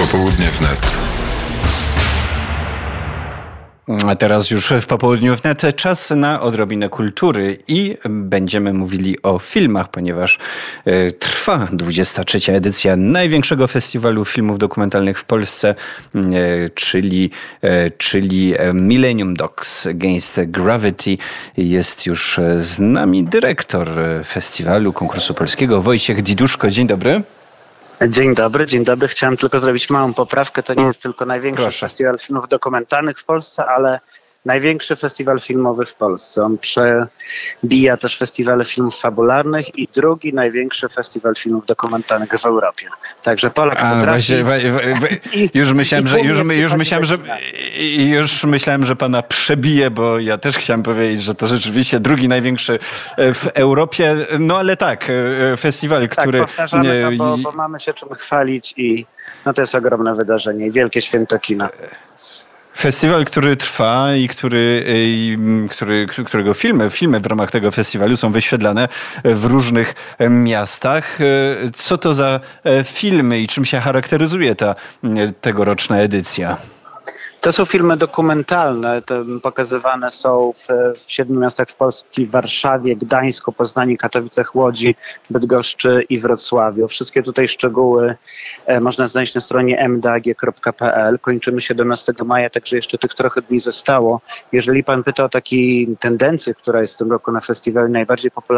Popołudnie wnet. A teraz już w Popołudniu wnet czas na odrobinę kultury i będziemy mówili o filmach, ponieważ trwa 23. edycja największego festiwalu filmów dokumentalnych w Polsce, czyli Millennium Dogs Against Gravity. Jest już z nami dyrektor festiwalu, konkursu polskiego, Wojciech Diduszko. Dzień dobry. Dzień dobry. Chciałem tylko zrobić małą poprawkę. To nie jest tylko największy festiwal filmów dokumentalnych w Polsce, ale największy festiwal filmowy w Polsce. On przebija też festiwale filmów fabularnych i drugi największy festiwal filmów dokumentalnych w Europie. Także Polak potrafi... Już myślałem, że pana przebije, bo ja też chciałem powiedzieć, że to rzeczywiście drugi największy w Europie. No ale tak, festiwal, który... Tak, powtarzamy to, bo mamy się czym chwalić i to jest ogromne wydarzenie i wielkie święto kina. Festiwal, który trwa i którego filmy w ramach tego festiwalu są wyświetlane w różnych miastach. Co to za filmy i czym się charakteryzuje ta tegoroczna edycja? To są filmy dokumentalne, pokazywane są w 7 miastach w Polsce, w Warszawie, Gdańsku, Poznaniu, Katowicach, Łodzi, Bydgoszczy i Wrocławiu. Wszystkie tutaj szczegóły można znaleźć na stronie mdag.pl. Kończymy 17 maja, także jeszcze tych trochę dni zostało. Jeżeli pan pyta o taką tendencję, która jest w tym roku na festiwalu najbardziej popularna,